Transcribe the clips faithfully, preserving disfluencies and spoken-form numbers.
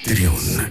Trión,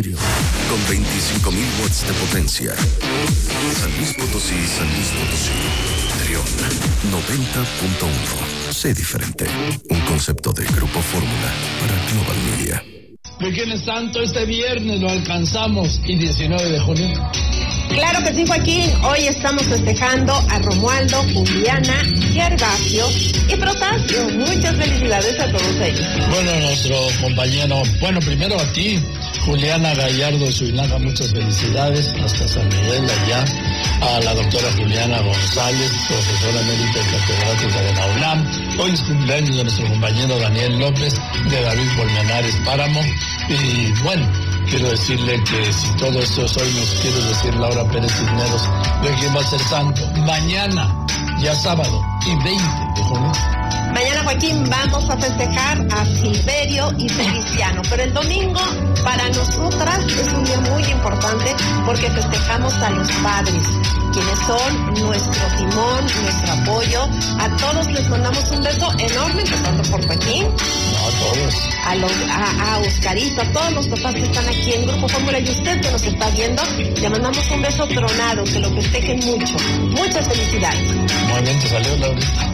con veinticinco mil watts de potencia. San Luis Potosí, San Luis Potosí. Trión, noventa punto uno. Sé diferente. Un concepto de Grupo Fórmula para Global Media. Viernes Santo, este viernes lo alcanzamos y diecinueve de junio. Claro que sí, Joaquín. Hoy estamos festejando a Romualdo, Juliana, Gervasio y Protasio. Muchas felicidades a todos ellos. Bueno, nuestro compañero, bueno, primero a ti, Juliana Gallardo Suinaga, muchas felicidades hasta San Miguel allá. A la doctora Juliana González, profesora emérita y catedrática de la UNAM. Hoy es cumpleaños de nuestro compañero Daniel López, de David Colmenares Páramo. Y bueno, quiero decirle que si todo esto es hoy, nos quiere decir Laura Pérez Cisneros de quién va a ser santo. Mañana, ya sábado, y veinte de junio. Mañana, Joaquín, vamos a festejar a Silverio y Feliciano, pero el domingo para nosotras es un día muy importante porque festejamos a los padres, quienes son nuestro timón, nuestro apoyo. A todos les mandamos un beso enorme, empezando por Joaquín. No, a todos. A, los, a, a Oscarito, a todos los papás que están aquí en Grupo Fórmula y usted que nos está viendo, le mandamos un beso tronado, que lo festejen mucho. Muchas felicidades. Muy bien, te salió Laurita.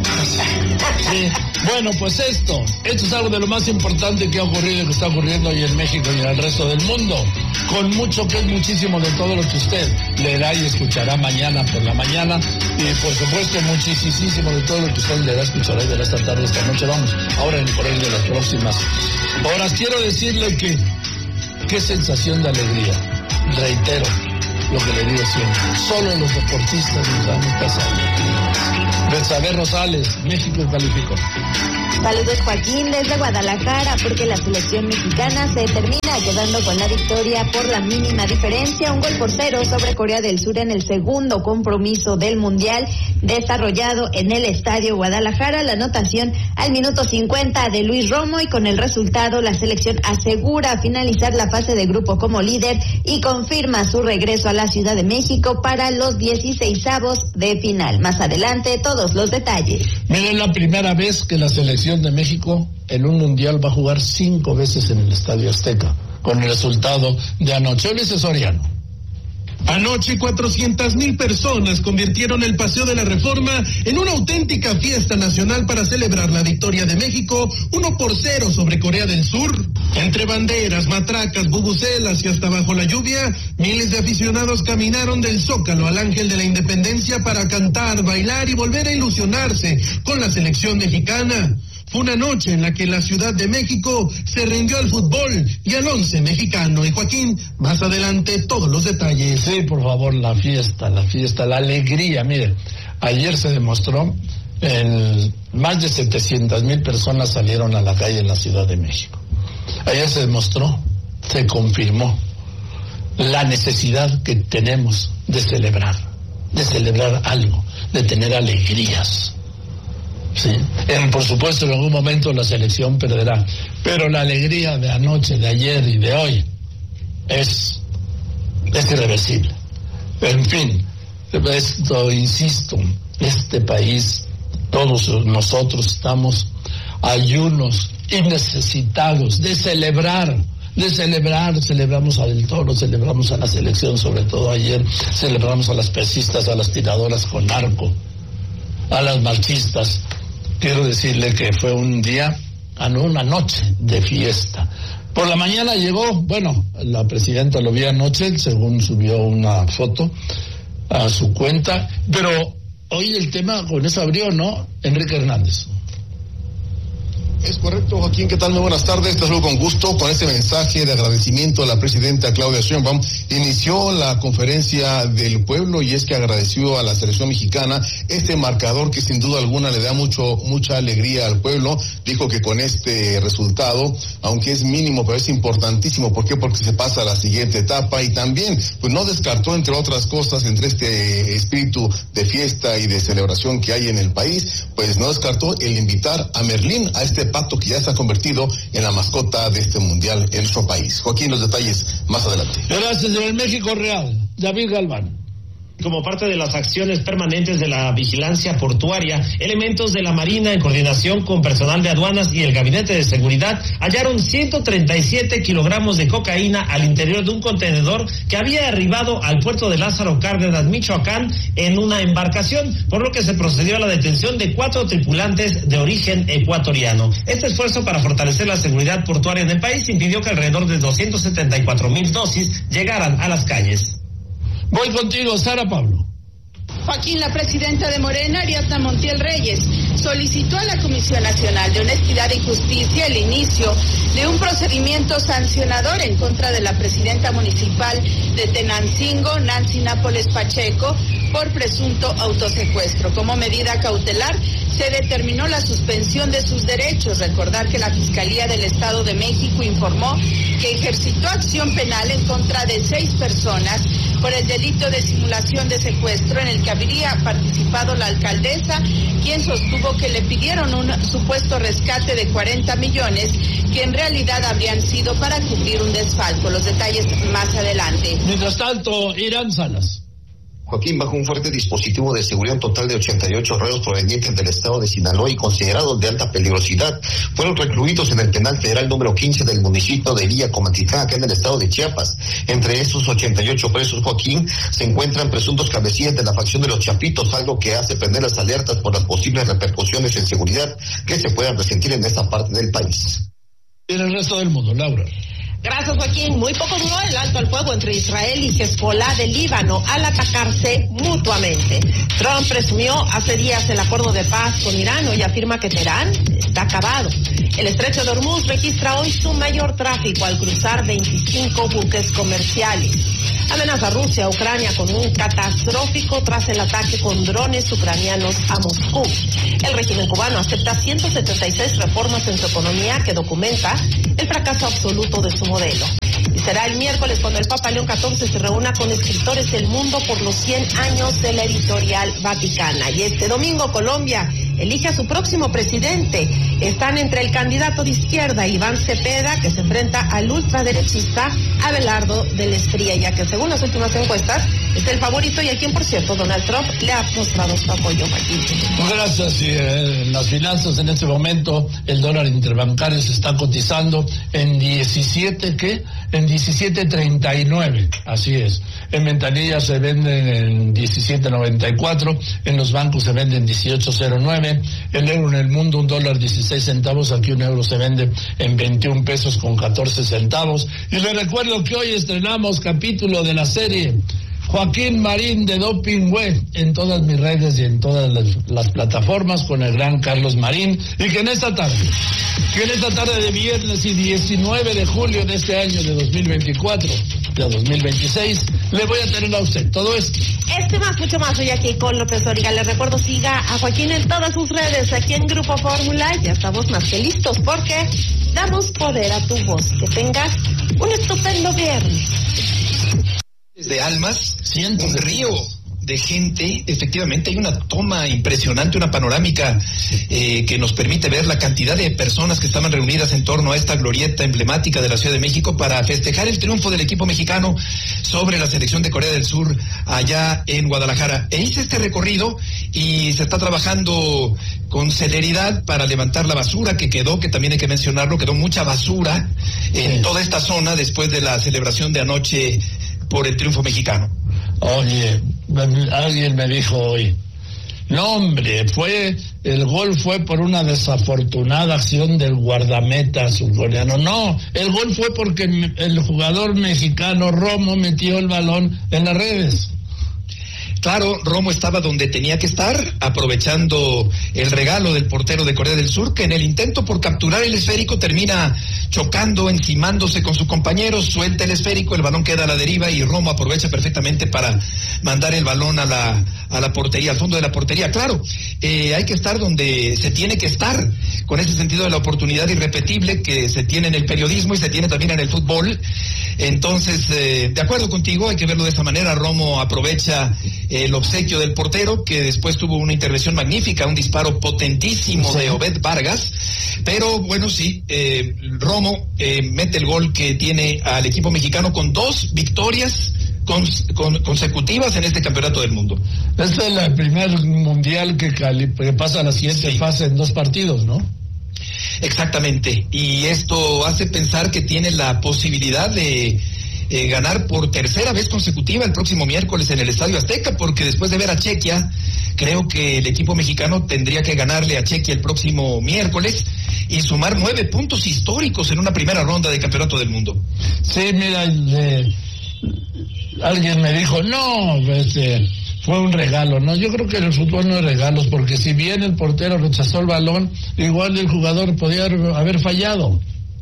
Sí. Bueno, pues esto, esto es algo de lo más importante que ha ocurrido y que está ocurriendo hoy en México y en el resto del mundo, con mucho que es muchísimo de todo lo que usted leerá y escuchará mañana por la mañana, y por supuesto muchísimo de todo lo que usted leerá, escuchará y verá esta tarde, esta noche. Vamos, ahora en por ahí de las próximas horas, quiero decirle que qué sensación de alegría, reitero lo que le digo siempre, solo los deportistas nos dan estas alegrías. Betsabe Rosales, México calificó. Saludos, Joaquín, desde Guadalajara, porque la selección mexicana se termina quedando con la victoria por la mínima diferencia, un gol por cero sobre Corea del Sur en el segundo compromiso del Mundial desarrollado en el Estadio Guadalajara. La anotación al minuto cincuenta de Luis Romo, y con el resultado la selección asegura finalizar la fase de grupo como líder y confirma su regreso a la Ciudad de México para los dieciseisavos de final. Más adelante, todos los detalles. Miren, la primera vez que la selección de México en un mundial va a jugar cinco veces en el Estadio Azteca, con el resultado de anoche. Ulises Soriano. Anoche cuatrocientas mil personas convirtieron el Paseo de la Reforma en una auténtica fiesta nacional para celebrar la victoria de México uno por cero sobre Corea del Sur. Entre banderas, matracas, bubucelas y hasta bajo la lluvia, miles de aficionados caminaron del Zócalo al Ángel de la Independencia para cantar, bailar y volver a ilusionarse con la selección mexicana. Fue una noche en la que la Ciudad de México se rindió al fútbol y al once mexicano. Y Joaquín, más adelante todos los detalles. Sí, por favor, la fiesta, la fiesta, la alegría. Mire, ayer se demostró, el, más de setecientas mil personas salieron a la calle en la Ciudad de México. Ayer se demostró, se confirmó la necesidad que tenemos de celebrar, de celebrar algo, de tener alegrías. Sí, en, por supuesto en algún momento la selección perderá, pero la alegría de anoche, de ayer y de hoy es, es irreversible. En fin, esto, insisto, este país, todos nosotros estamos ayunos y necesitados de celebrar, de celebrar, celebramos a Del Toro, celebramos a la selección, sobre todo ayer, celebramos a las pesistas, a las tiradoras con arco, a las marchistas. Quiero decirle que fue un día, una noche de fiesta. Por la mañana llegó, bueno, la presidenta lo vio anoche, según subió una foto a su cuenta, pero hoy el tema con eso abrió, ¿no? Enrique Hernández. Es correcto, Joaquín, ¿qué tal? Muy buenas tardes, te saludo con gusto con este mensaje de agradecimiento a la presidenta Claudia Sheinbaum. Inició la conferencia del pueblo y es que agradeció a la selección mexicana este marcador que sin duda alguna le da mucho mucha alegría al pueblo. Dijo que con este resultado, aunque es mínimo, pero es importantísimo. ¿Por qué? Porque se pasa a la siguiente etapa y también, pues no descartó, entre otras cosas, entre este espíritu de fiesta y de celebración que hay en el país, pues no descartó el invitar a Merlín, a este pato que ya se ha convertido en la mascota de este mundial en nuestro país. Joaquín, los detalles más adelante. Gracias, en el México Real, David Galván. Como parte de las acciones permanentes de la vigilancia portuaria, elementos de la Marina en coordinación con personal de aduanas y el Gabinete de Seguridad hallaron ciento treinta y siete kilogramos de cocaína al interior de un contenedor que había arribado al puerto de Lázaro Cárdenas, Michoacán, en una embarcación, por lo que se procedió a la detención de cuatro tripulantes de origen ecuatoriano. Este esfuerzo para fortalecer la seguridad portuaria en el país impidió que alrededor de doscientos setenta y cuatro mil dosis llegaran a las calles. Voy contigo, Sara Pablo. Joaquín, la presidenta de Morena, Ariadna Montiel Reyes, solicitó a la Comisión Nacional de Honestidad y Justicia el inicio de un procedimiento sancionador en contra de la presidenta municipal de Tenancingo, Nancy Nápoles Pacheco, por presunto autosecuestro. Como medida cautelar, se determinó la suspensión de sus derechos. Recordar que la Fiscalía del Estado de México informó que ejercitó acción penal en contra de seis personas por el delito de simulación de secuestro en el que habría participado la alcaldesa, quien sostuvo que le pidieron un supuesto rescate de cuarenta millones que en realidad habrían sido para cubrir un desfalco. Los detalles más adelante. Mientras tanto, Irán Salas. Joaquín, bajo un fuerte dispositivo de seguridad, un total de ochenta y ocho reos provenientes del estado de Sinaloa y considerados de alta peligrosidad fueron recluidos en el penal federal número quince del municipio de Villa Comantitlán, acá en el estado de Chiapas. Entre esos ochenta y ocho presos, Joaquín, se encuentran presuntos cabecillas de la facción de los Chapitos, algo que hace prender las alertas por las posibles repercusiones en seguridad que se puedan resentir en esta parte del país. Y en el resto del mundo, Laura. Gracias, Joaquín. Muy poco duró el alto al fuego entre Israel y Hezbollah de Líbano al atacarse mutuamente. Trump presumió hace días el acuerdo de paz con Irán y afirma que Teherán está acabado. El estrecho de Hormuz registra hoy su mayor tráfico al cruzar veinticinco buques comerciales. Amenaza Rusia a Ucrania con un catastrófico tras el ataque con drones ucranianos a Moscú. El régimen cubano acepta ciento setenta y seis reformas en su economía que documenta el fracaso absoluto de su modelo. Y será el miércoles cuando el Papa León catorce se reúna con escritores del mundo por los cien años de la editorial Vaticana. Y este domingo Colombia elige a su próximo presidente. Están entre el candidato de izquierda, Iván Cepeda, que se enfrenta al ultraderechista Abelardo del Espriella, ya que según las últimas encuestas es el favorito y a quien, por cierto, Donald Trump le ha mostrado su apoyo. Gracias. Y eh, en las finanzas en este momento el dólar interbancario se está cotizando en diecisiete, ¿qué? En diecisiete treinta y nueve, así es. En ventanilla se venden en diecisiete noventa y cuatro, en los bancos se venden en dieciocho cero nueve, el euro en el mundo un dólar dieciséis centavos, aquí un euro se vende en veintiún pesos con catorce centavos. Y les recuerdo que hoy estrenamos capítulo de la serie Joaquín Marín de Doping Web en todas mis redes y en todas las, las plataformas con el gran Carlos Marín, y que en esta tarde, que en esta tarde de viernes y diecinueve de julio de este año de dos mil veinticuatro, de dos mil veintiséis, le voy a tener a usted todo esto. Este más, mucho más, soy aquí con López Origa. Les recuerdo, siga a Joaquín en todas sus redes, aquí en Grupo Fórmula. Ya estamos más que listos porque damos poder a tu voz. Que tengas un estupendo viernes. De almas, Cientos un de río de gente. Efectivamente hay una toma impresionante, una panorámica eh, que nos permite ver la cantidad de personas que estaban reunidas en torno a esta glorieta emblemática de la Ciudad de México para festejar el triunfo del equipo mexicano sobre la selección de Corea del Sur allá en Guadalajara. E hice este recorrido y se está trabajando con celeridad para levantar la basura que quedó, que también hay que mencionarlo, quedó mucha basura en toda esta zona después de la celebración de anoche por el triunfo mexicano. Oye, alguien me dijo hoy, no hombre, fue, el gol fue por una desafortunada acción del guardameta surcoreano. No, el gol fue porque el jugador mexicano Romo metió el balón en las redes. Claro, Romo estaba donde tenía que estar, aprovechando el regalo del portero de Corea del Sur, que en el intento por capturar el esférico termina chocando, encimándose con su compañero, suelta el esférico, el balón queda a la deriva y Romo aprovecha perfectamente para mandar el balón a la, a la portería, al fondo de la portería. Claro, eh, hay que estar donde se tiene que estar, con ese sentido de la oportunidad irrepetible que se tiene en el periodismo y se tiene también en el fútbol. Entonces, eh, de acuerdo contigo, hay que verlo de esa manera. Romo aprovecha el obsequio del portero, que después tuvo una intervención magnífica, un disparo potentísimo sí. de Obed Vargas, pero bueno, sí, eh, Romo eh, mete el gol que tiene al equipo mexicano con dos victorias cons, con, consecutivas en este campeonato del mundo. Este es el primer mundial que, cali, que pasa a la siguiente sí. fase en dos partidos, ¿no? Exactamente, y esto hace pensar que tiene la posibilidad de eh, ganar por tercera vez consecutiva el próximo miércoles en el Estadio Azteca, porque después de ver a Chequia, creo que el equipo mexicano tendría que ganarle a Chequia el próximo miércoles y sumar nueve puntos históricos en una primera ronda de campeonato del mundo. Sí, mira, eh, alguien me dijo, no, este, fue un regalo, ¿no? Yo creo que en el fútbol no hay regalos, porque si bien el portero rechazó el balón, igual el jugador podía haber fallado.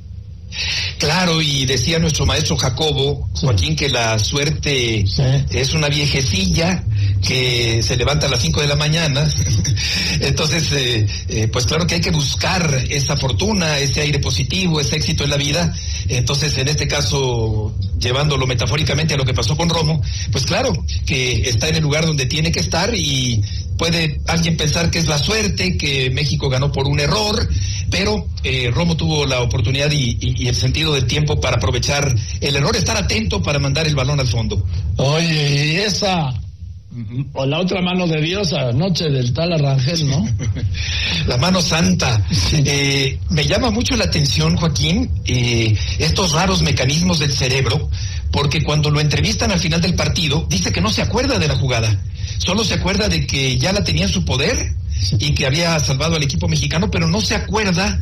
Claro, y decía nuestro maestro Jacobo, sí. Joaquín, que la suerte sí. es una viejecilla que se levanta a las cinco de la mañana. Entonces, eh, eh, pues claro que hay que buscar esa fortuna, ese aire positivo, ese éxito en la vida. Entonces, en este caso, llevándolo metafóricamente a lo que pasó con Romo, pues claro que está en el lugar donde tiene que estar, y puede alguien pensar que es la suerte, que México ganó por un error, pero eh, Romo tuvo la oportunidad y, y, y el sentido del tiempo para aprovechar el error, estar atento para mandar el balón al fondo. Oye, y esa, o la otra mano de Dios anoche del tal Arrangel, ¿no? La mano santa. Sí. Eh, me llama mucho la atención, Joaquín, eh, estos raros mecanismos del cerebro, porque cuando lo entrevistan al final del partido, dice que no se acuerda de la jugada, solo se acuerda de que ya la tenía en su poder y que había salvado al equipo mexicano, pero no se acuerda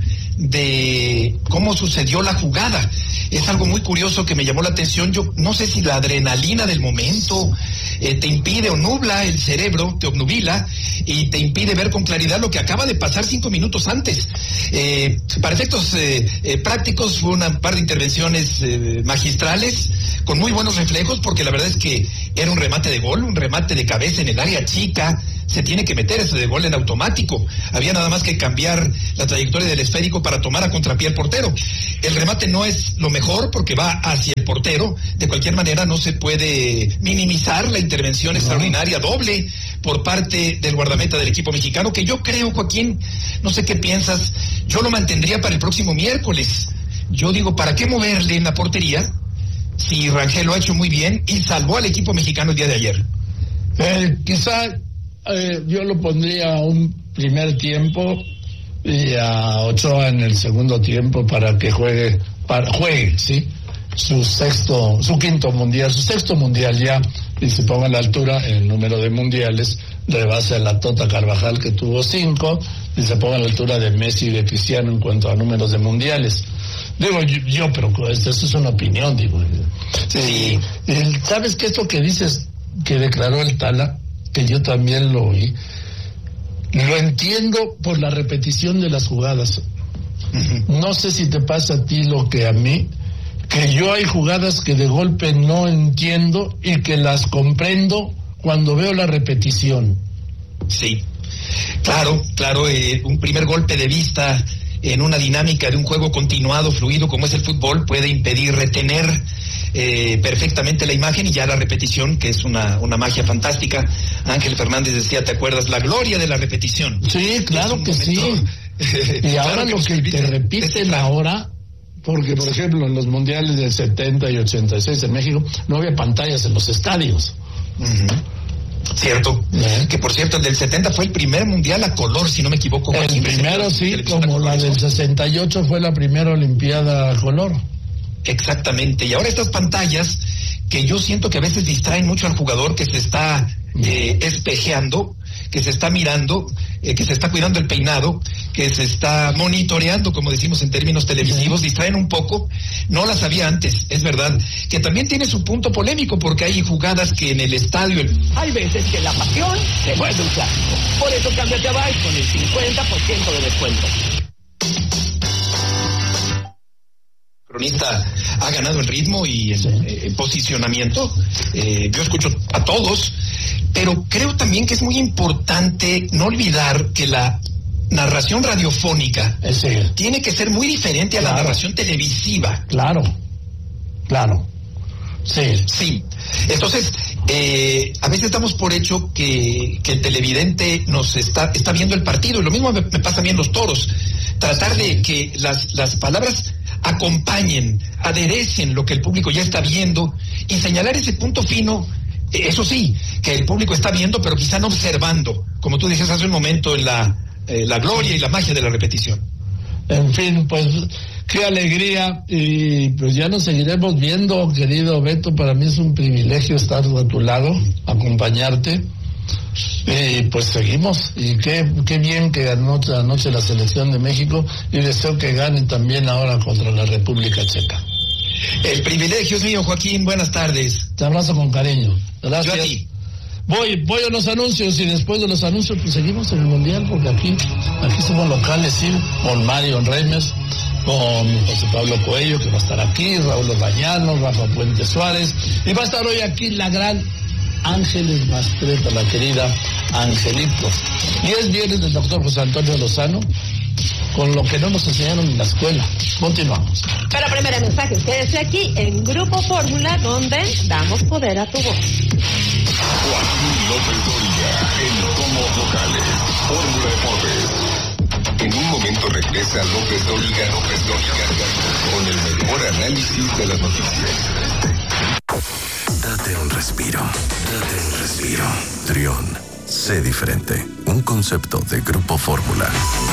de cómo sucedió la jugada. Es algo muy curioso que me llamó la atención. Yo no sé si la adrenalina del momento eh, te impide o nubla el cerebro, te obnubila y te impide ver con claridad lo que acaba de pasar cinco minutos antes. Eh, para efectos eh, eh, prácticos fue una par de intervenciones eh, magistrales con muy buenos reflejos, porque la verdad es que era un remate de gol, un remate de cabeza en el área chica. Se tiene que meter ese de gol en automático. Había nada más que cambiar la trayectoria del esférico para tomar a contrapié al portero. El remate no es lo mejor porque va hacia el portero. De cualquier manera, no se puede minimizar la intervención no. extraordinaria, doble, por parte del guardameta del equipo mexicano, que yo creo, Joaquín, no sé qué piensas, yo lo mantendría para el próximo miércoles. Yo digo, ¿para qué moverle en la portería si Rangel lo ha hecho muy bien y salvó al equipo mexicano el día de ayer? Eh, quizá eh, yo lo pondría a un primer tiempo y a Ochoa en el segundo tiempo para que juegue, para juegue, sí, su sexto, su quinto mundial, su sexto mundial ya, y se ponga a la altura en el número de mundiales, rebase a la Tota Carvajal, que tuvo cinco, y se ponga a la altura de Messi y de Cristiano en cuanto a números de mundiales. Digo yo, yo pero esto, esto es una opinión, digo. Sí. Y, y, ¿sabes qué es lo que dices que declaró el Tala? Que yo también lo oí. Lo entiendo por la repetición de las jugadas. Uh-huh. No sé si te pasa a ti lo que a mí, que yo hay jugadas que de golpe no entiendo y que las comprendo cuando veo la repetición. Sí, claro, claro, eh, un primer golpe de vista en una dinámica de un juego continuado, fluido como es el fútbol, puede impedir retener eh, perfectamente la imagen, y ya la repetición, que es una, una magia fantástica. Ángel Fernández decía, ¿te acuerdas? La gloria de la repetición. Sí, claro que momento, sí. Y claro ahora que lo que repite, te repiten ahora, porque por ejemplo en los mundiales del setenta y ochenta y seis en México no había pantallas en los estadios. Uh-huh. Cierto, ¿Eh? Que por cierto el del setenta fue el primer mundial a color, si no me equivoco. El primero sí, como la del sesenta y ocho fue la primera olimpiada a color. Exactamente, y ahora estas pantallas que yo siento que a veces distraen mucho al jugador que se está eh, espejeando, que se está mirando, eh, que se está cuidando el peinado, que se está monitoreando, como decimos en términos televisivos, distraen un poco. No las había antes, es verdad, que también tiene su punto polémico, porque hay jugadas que en el estadio... El... Hay veces que la pasión se vuelve un clásico. Por eso cámbiate a Vice con el cincuenta por ciento de descuento. Cronista ha ganado el ritmo y el sí. eh, posicionamiento. Eh, yo escucho a todos, pero creo también que es muy importante no olvidar que la narración radiofónica sí. tiene que ser muy diferente a claro. la narración televisiva. Claro, claro. Sí. Sí. Entonces, eh, a veces damos por hecho que, que el televidente nos está, está viendo el partido, y lo mismo me, me pasa a mí en los toros. Tratar de que las, las palabras acompañen, aderecen lo que el público ya está viendo y señalar ese punto fino, eso sí, que el público está viendo, pero quizá no observando, como tú dices hace un momento, en la, eh, la gloria y la magia de la repetición. En fin, pues qué alegría, y pues ya nos seguiremos viendo, querido Beto. Para mí es un privilegio estar a tu lado, acompañarte, y pues seguimos, y qué, qué bien que anoche, anoche la selección de México, y deseo que ganen también ahora contra la República Checa. El privilegio es mío, Joaquín, buenas tardes. Te abrazo con cariño. Gracias. Yo a ti. Voy, voy a los anuncios, y después de los anuncios pues seguimos en el Mundial, porque aquí, aquí somos locales, sí, con Mario Reimers, con José Pablo Coello, que va a estar aquí, Raúl Bañano, Rafa Puente Suárez, y va a estar hoy aquí la gran Ángeles Mastreta, la querida Angelito. Y es viernes del doctor José Antonio Lozano, con lo que no nos enseñaron en la escuela. Continuamos. Pero primero mensajes, quédese aquí en Grupo Fórmula, donde damos poder a tu voz. Joaquín López Dóriga, en Tomos Locales, Fórmula Deportes. En un momento regresa López Dóriga, López Dóriga, con el mejor análisis de las noticias. Date un respiro, date un respiro. Trión, sé diferente. Un concepto de Grupo Fórmula.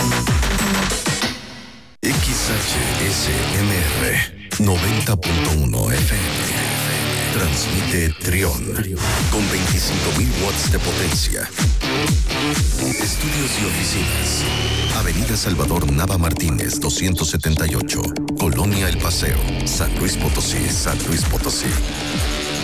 X H S M R noventa punto uno F M. Transmite Trión con veinticinco mil watts de potencia. Estudios y oficinas. Avenida Salvador Nava Martínez, doscientos setenta y ocho. Colonia El Paseo, San Luis Potosí, San Luis Potosí.